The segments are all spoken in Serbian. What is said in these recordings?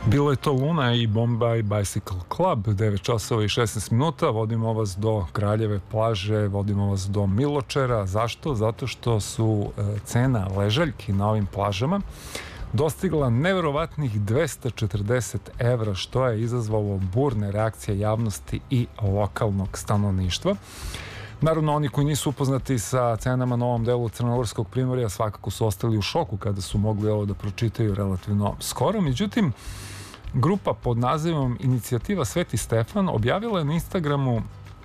Bilo je to Luna i Bombay Bicycle Club, 9 časova i 16 minuta. Vodimo vas do Kraljeve plaže, vodimo vas do Miločera. Zašto? Zato što su cena ležaljki na ovim plažama dostigla neverovatnih 240 evra, što je izazvalo burne reakcije javnosti i lokalnog stanovništva. Naravno, oni koji nisu upoznati sa cenama na ovom delu Crnogorskog primorja svakako su ostali u šoku kada su mogli ovo da pročitaju relativno skoro. Međutim, grupa pod nazivom Inicijativa Sveti Stefan objavila je na Instagramu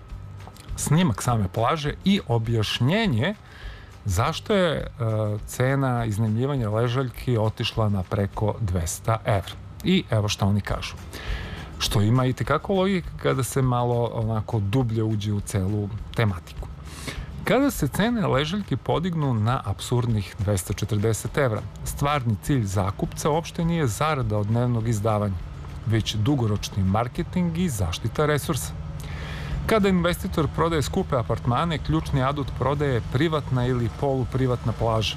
snimak same plaže i objašnjenje zašto je cena iznajmljivanja ležaljki otišla na preko 200 evra. I evo šta oni kažu. Što ima i tekako logika kada se malo onako dublje uđe u celu tematiku. Kada se cene ležaljki podignu na apsurdnih 240 evra, stvarni cilj zakupca uopšte nije zarada od dnevnog izdavanja, već dugoročni marketing i zaštita resursa. Kada investitor prodaje skupe apartmane, ključni adut prodaje je privatna ili poluprivatna plaža.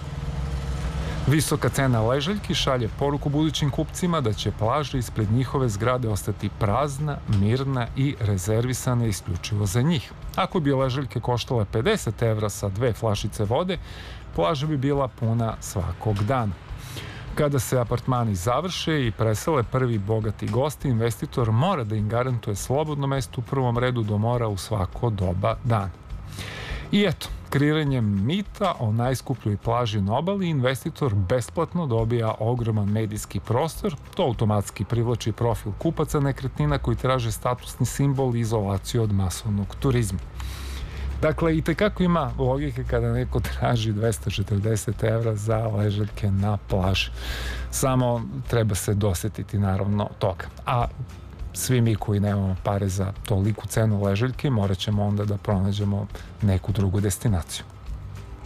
Visoka cena ležaljki šalje poruku budućim kupcima da će plaža ispred njihove zgrade ostati prazna, mirna i rezervisana isključivo za njih. Ako bi ležaljke koštale 50 evra sa 2 flašice vode, plaža bi bila puna svakog dana. Kada se apartmani završe i presele prvi bogati gosti, investitor mora da im garantuje slobodno mesto u prvom redu do mora u svako doba dana. I eto, kreiranjem mita o najskupljoj plaži na obali, investitor besplatno dobija ogroman medijski prostor. To automatski privlači profil kupaca nekretnina koji traže statusni simbol i izolaciju od masovnog turizma. Dakle, i tekako ima logike kada neko traži 240 evra za ležaljke na plaži. Samo treba se dosetiti naravno toga. A svi mi koji nemamo pare za toliku cenu ležaljke, morat ćemo onda da pronađemo neku drugu destinaciju.